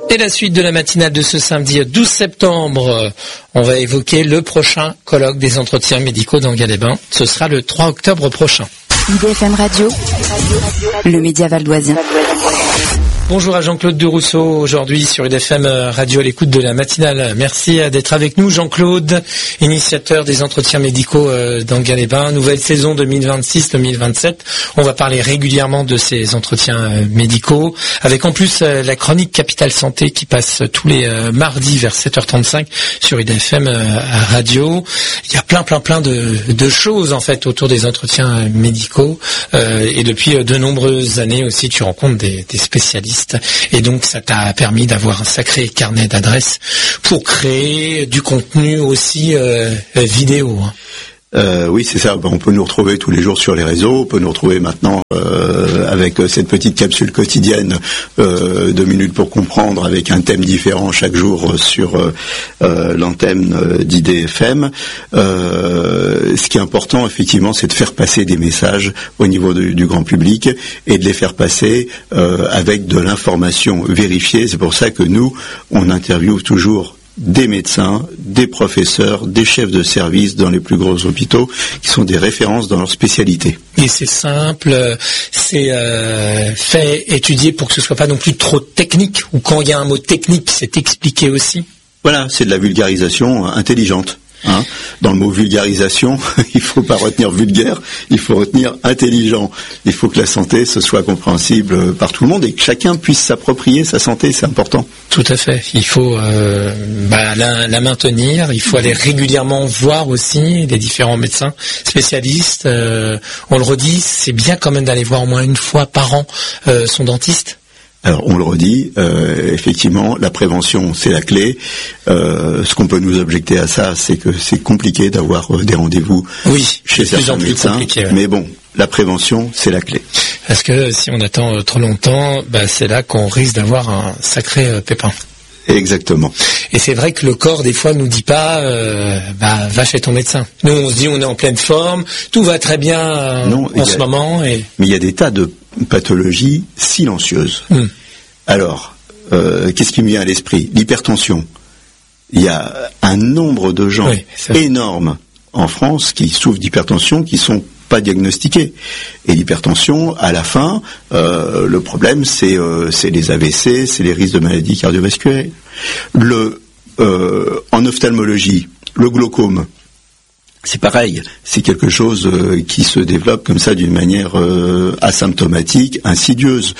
Et la suite de la matinale de ce samedi 12 septembre, on va évoquer le prochain colloque des entretiens médicaux d'Enghien-les-Bains. Ce sera le 3 octobre prochain. IDFM Radio, le média valdoisien. Bonjour à Jean-Claude Derousseau, aujourd'hui sur IDFM Radio à l'écoute de la matinale. Merci d'être avec nous. Jean-Claude, initiateur des entretiens médicaux d'Enghien-les-Bains, nouvelle saison 2026-2027. On va parler régulièrement de ces entretiens médicaux, avec en plus la chronique Capital Santé qui passe tous les mardis vers 7h35 sur IDFM Radio. Il y a plein de choses en fait autour des entretiens médicaux et depuis de nombreuses années aussi tu rencontres des spécialistes. Et donc ça t'a permis d'avoir un sacré carnet d'adresses pour créer du contenu aussi vidéo. Oui, c'est ça. On peut nous retrouver tous les jours sur les réseaux. On peut nous retrouver maintenant avec cette petite capsule quotidienne 2 minutes pour comprendre, avec un thème différent chaque jour sur l'antenne d'IDFM. Ce qui est important, effectivement, c'est de faire passer des messages au niveau du grand public et de les faire passer avec de l'information vérifiée. C'est pour ça que nous, on interviewe toujours des médecins, des professeurs, des chefs de service dans les plus gros hôpitaux qui sont des références dans leur spécialité. Et c'est simple, c'est fait, étudié pour que ce soit pas non plus trop technique, ou quand il y a un mot technique, c'est expliqué aussi. Voilà, c'est de la vulgarisation intelligente. Dans le mot vulgarisation, il faut pas retenir vulgaire, il faut retenir intelligent. Il faut que la santé ce soit compréhensible par tout le monde et que chacun puisse s'approprier sa santé, c'est important. Tout à fait. Il faut la maintenir. Il faut aller régulièrement voir aussi les différents médecins spécialistes. On le redit, c'est bien quand même d'aller voir au moins une fois par an son dentiste. Alors on le redit, effectivement, la prévention c'est la clé. Ce qu'on peut nous objecter à ça, c'est que c'est compliqué d'avoir des rendez-vous chez certains médecins. Ouais. Mais bon, la prévention c'est la clé. Parce que si on attend trop longtemps, c'est là qu'on risque d'avoir un sacré pépin. Exactement. Et c'est vrai que le corps des fois nous dit pas va chez ton médecin. Nous on se dit on est en pleine forme, tout va très bien en ce moment. Mais il y a des tas de pathologies silencieuses. Alors, qu'est-ce qui me vient à l'esprit? L'hypertension. Il y a un nombre de gens énorme en France qui souffrent d'hypertension qui sont pas diagnostiqués. Et l'hypertension, à la fin, le problème, c'est les AVC, c'est les risques de maladies cardiovasculaires. En ophtalmologie, le glaucome, c'est pareil, c'est quelque chose qui se développe comme ça d'une manière asymptomatique, insidieuse.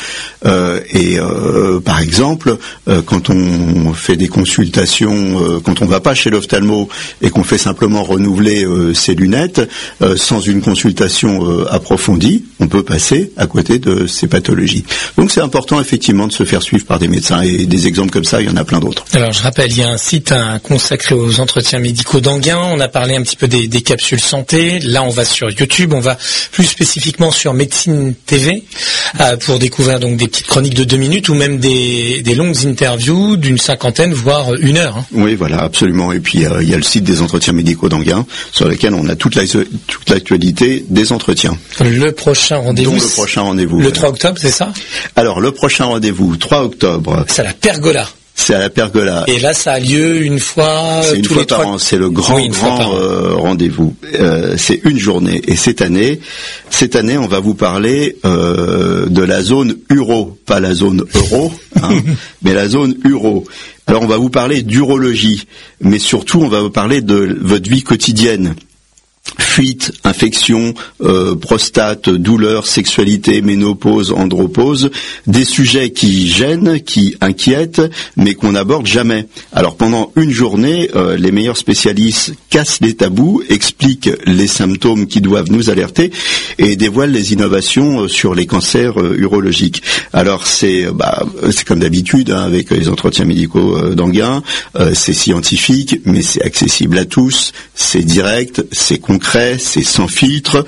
Par exemple, quand on fait des consultations, quand on va pas chez l'ophtalmo et qu'on fait simplement renouveler ses lunettes, sans une consultation approfondie, on peut passer à côté de ces pathologies. Donc c'est important effectivement de se faire suivre par des médecins, et des exemples comme ça, il y en a plein d'autres. Alors je rappelle, il y a un site consacré aux entretiens médicaux d'Enghien. On a parlé un petit peu des capsules santé. Là, on va sur YouTube. On va plus spécifiquement sur Médecine TV pour découvrir donc des petites chroniques de 2 minutes ou même des longues interviews d'une 50aine, voire 1 heure. Oui, voilà, absolument. Et puis, il y a le site des entretiens médicaux d'Enghien sur lequel on a toute l'actualité des entretiens. Le prochain rendez-vous. Donc, le prochain rendez-vous. Le 3 octobre, c'est ça? Alors, le prochain rendez-vous, 3 octobre. C'est à la Pergola. C'est à la Pergola. Et là, ça a lieu une fois tous les 3 ans. C'est le grand rendez-vous. C'est une journée. Et cette année, on va vous parler de la zone uro, pas la zone euro, mais la zone uro. Alors, on va vous parler d'urologie, mais surtout, on va vous parler de votre vie quotidienne. Fuite, infection, prostate, douleur, sexualité, ménopause, andropause, des sujets qui gênent, qui inquiètent, mais qu'on n'aborde jamais. Alors pendant une journée, les meilleurs spécialistes cassent les tabous, expliquent les symptômes qui doivent nous alerter et dévoilent les innovations sur les cancers urologiques. Alors c'est comme d'habitude avec les entretiens médicaux d'Enghien, c'est scientifique, mais c'est accessible à tous, c'est direct, c'est concret, c'est sans filtre.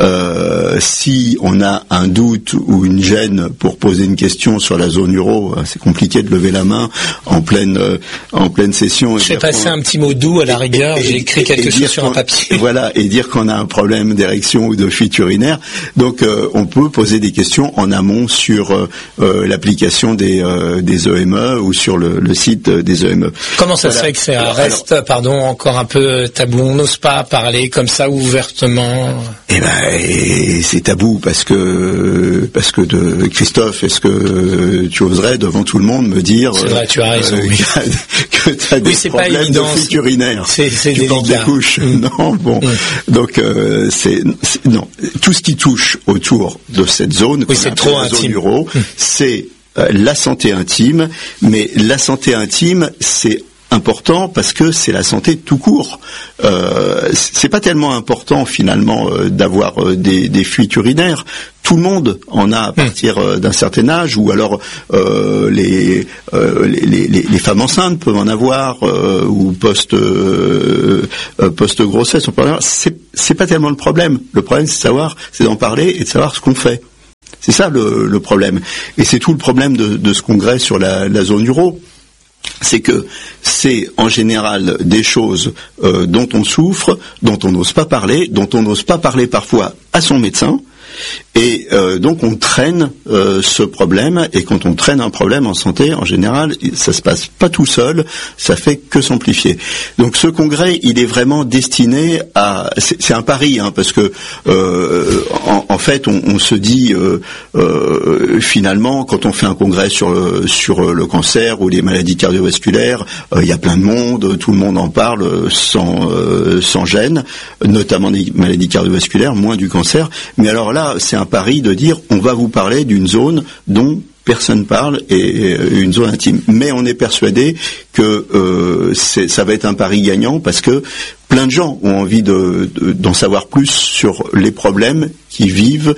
Si on a un doute ou une gêne pour poser une question sur la zone euro, c'est compliqué de lever la main en pleine session. Je vais passer un petit mot doux à la rigueur. J'ai écrit quelque chose sur un papier. Voilà, et dire qu'on a un problème d'érection ou de fuite urinaire. Donc, on peut poser des questions en amont sur l'application des EME ou sur le site des EME. Comment ça se fait que ça reste, encore un peu tabou? On n'ose pas parler comme ça ouvertement. C'est tabou parce que Christophe, est-ce que tu oserais devant tout le monde me dire c'est vrai, tu as raison, que tu as des problèmes de fuite urinaire? C'est tu portes des couches. Non, bon. Donc non. Tout ce qui touche autour de cette zone, c'est trop intime. Zone euro, c'est la santé intime, mais la santé intime, c'est important parce que c'est la santé tout court. C'est pas tellement important finalement d'avoir des fuites urinaires. Tout le monde en a à partir d'un certain âge, ou alors les femmes enceintes peuvent en avoir, ou post grossesse. C'est pas tellement le problème. Le problème, c'est d'en parler et de savoir ce qu'on fait. C'est ça le problème. Et c'est tout le problème de ce congrès sur la zone euro. C'est que c'est en général des choses dont on souffre, dont on n'ose pas parler, parfois à son médecin. Et donc on traîne ce problème, et quand on traîne un problème en santé, en général, ça se passe pas tout seul, ça fait que s'amplifier. Donc ce congrès, il est vraiment destiné à... C'est un pari, parce que en fait, on se dit finalement, quand on fait un congrès sur le cancer ou les maladies cardiovasculaires, il y a plein de monde, tout le monde en parle sans gêne, notamment des maladies cardiovasculaires, moins du cancer. Mais alors là, c'est un pari de dire on va vous parler d'une zone dont personne parle, et une zone intime. Mais on est persuadé que ça va être un pari gagnant, parce que plein de gens ont envie d'en savoir plus sur les problèmes qu'ils vivent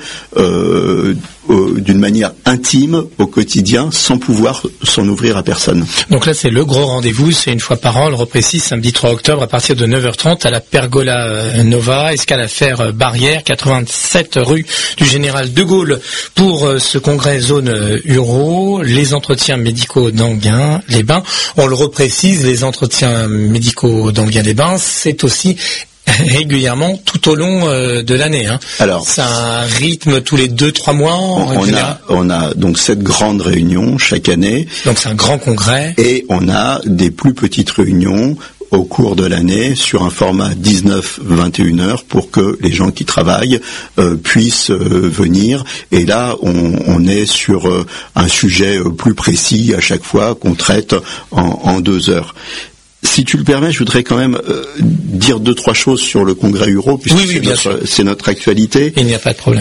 d'une manière intime au quotidien, sans pouvoir s'en ouvrir à personne. Donc là, c'est le gros rendez-vous, c'est une fois par an, on le reprécise, samedi 3 octobre à partir de 9h30 à la Pergola Nova, escale à faire Barrière, 87 rue du Général de Gaulle, pour ce congrès zone euro, les entretiens médicaux d'Anguin-les-Bains. On le reprécise, les entretiens médicaux d'Anguin-les-Bains, c'est aussi régulièrement tout au long de l'année. Alors, c'est un rythme tous les 2-3 mois. On a donc cette grande réunion chaque année. Donc c'est un grand congrès. Et on a des plus petites réunions au cours de l'année sur un format 19-21 heures pour que les gens qui travaillent puissent venir. Et là, on est sur un sujet plus précis à chaque fois qu'on traite en 2 heures. Si tu le permets, je voudrais quand même dire 2-3 choses sur le congrès Euro, puisque c'est notre actualité. Il n'y a pas de problème.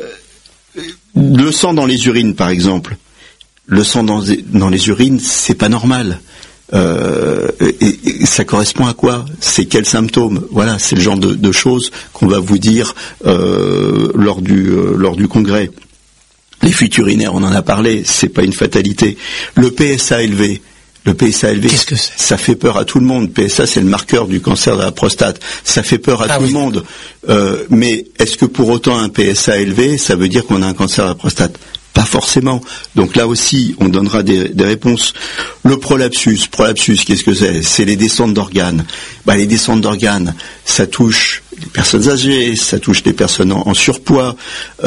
Le sang dans les urines, par exemple. Le sang dans les urines, c'est pas normal. Et ça correspond à quoi? C'est quels symptômes? Voilà, c'est le genre de choses qu'on va vous dire lors du congrès. Les fuites urinaires, on en a parlé, c'est pas une fatalité. Le PSA élevé. Qu'est-ce que c'est? Ça fait peur à tout le monde. PSA, c'est le marqueur du cancer de la prostate. Ça fait peur à tout le monde. Mais est-ce que pour autant un PSA élevé, ça veut dire qu'on a un cancer de la prostate? Pas forcément. Donc là aussi, on donnera des réponses. Le prolapsus, qu'est-ce que c'est? C'est les descentes d'organes. Les descentes d'organes, ça touche les personnes âgées, ça touche les personnes en surpoids.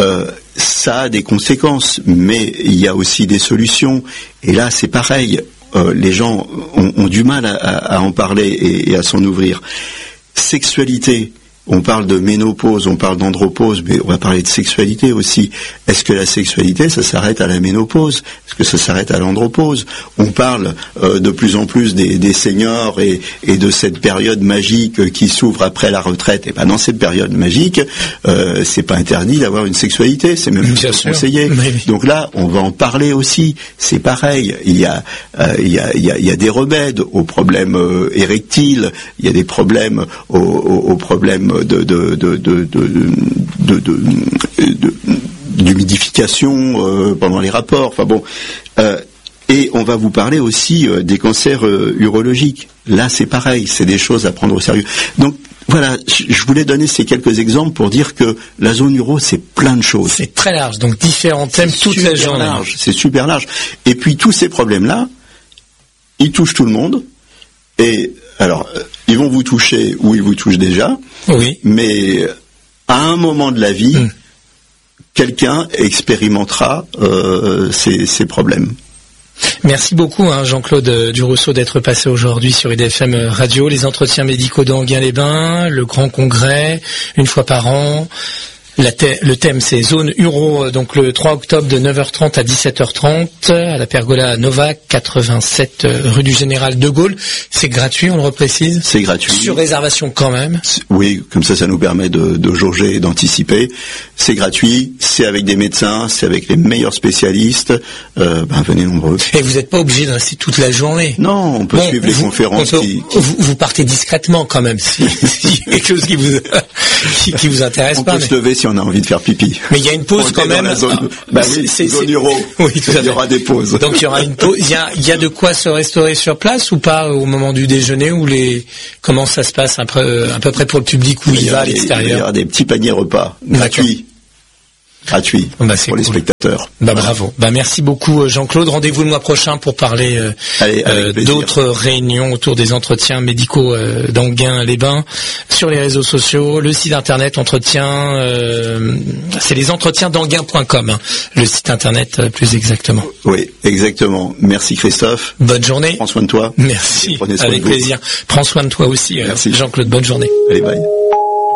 Ça a des conséquences, mais il y a aussi des solutions. Et là, c'est pareil. Les gens ont du mal à en parler et à s'en ouvrir. Sexualité. On parle de ménopause, on parle d'andropause, mais on va parler de sexualité aussi. Est-ce que la sexualité, ça s'arrête à la ménopause? Est-ce que ça s'arrête à l'andropause? On parle de plus en plus des seniors et de cette période magique qui s'ouvre après la retraite. Et dans cette période magique, c'est pas interdit d'avoir une sexualité, c'est même conseillé. Donc là, on va en parler aussi. C'est pareil. Il y a des remèdes aux problèmes érectiles. Il y a des problèmes aux problèmes d'humidification pendant les rapports. Et on va vous parler aussi des cancers urologiques. Là, c'est pareil, c'est des choses à prendre au sérieux. Donc, Voilà, je voulais donner ces quelques exemples pour dire que la zone uro, c'est plein de choses. C'est très large, donc différents thèmes toute la journée. C'est super large. Et puis tous ces problèmes-là, ils touchent tout le monde. Et alors, ils vont vous toucher ou ils vous touchent déjà. Oui. Mais à un moment de la vie, quelqu'un expérimentera ces problèmes. Merci beaucoup Jean-Claude Durousseau d'être passé aujourd'hui sur IDFM Radio. Les entretiens médicaux d'Enghien-les-Bains, le grand congrès, une fois par an. Le thème c'est zone uro, donc le 3 octobre de 9h30 à 17h30 à la Pergola Nova, 87 rue du Général de Gaulle. C'est gratuit, on le reprécise. C'est gratuit. Sur réservation quand même. Oui, comme ça nous permet de jauger et d'anticiper. C'est gratuit, c'est avec des médecins, c'est avec les meilleurs spécialistes. Venez nombreux. Et vous n'êtes pas obligé de rester toute la journée. Non, on peut suivre les conférences. Vous partez discrètement quand même si y a quelque chose qui vous intéresse pas. On peut se lever si on a envie de faire pipi. Mais il y a une pause quand même. Dans la zone, zone euro. Oui, tout à fait. Il y aura des pauses. Donc il y aura une pause. Il y a de quoi se restaurer sur place ou pas au moment du déjeuner ou comment ça se passe à peu près pour le public où il va à l'extérieur. Il y aura des petits paniers repas gratuits. Pour les spectateurs. Bravo. Merci beaucoup Jean-Claude. Rendez-vous le mois prochain pour parler d'autres réunions autour des entretiens médicaux d'Enghien-les-Bains sur les réseaux sociaux, le site internet c'est les entretiens d'enghien.com, le site internet plus exactement. Oui, exactement. Merci Christophe. Bonne journée. Prends soin de toi. Merci. Prenez soin avec de vous. plaisir. Prends soin de toi aussi. Merci. Jean-Claude, bonne journée. Allez, bye.